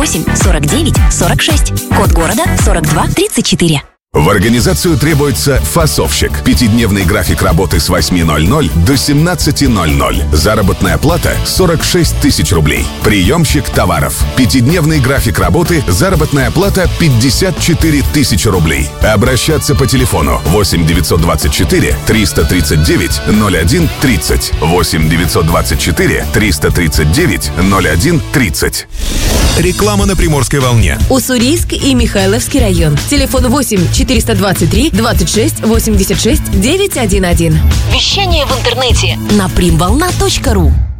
48 49 46. Код города 4234. В организацию требуется фасовщик. 5-дневный график работы с 8:00 до 17:00. Заработная плата 46 тысяч рублей. Приемщик товаров. 5-дневный график работы. Заработная плата 54 тысячи рублей. Обращаться по телефону 8 924 339 01 30. 8 924 339 01 30. Реклама на Приморской волне. Уссурийск и Михайловский район. Телефон 8 423 26 86 911. Вещание в интернете на primvolna.ru.